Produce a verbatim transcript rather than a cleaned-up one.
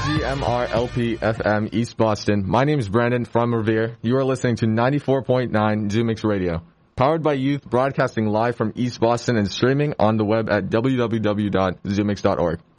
C M R L P F M East Boston. My name is Brandon from Revere. You are listening to ninety-four point nine Zoomix Radio. Powered by youth, broadcasting live from East Boston and streaming on the web at w w w dot zoomix dot org.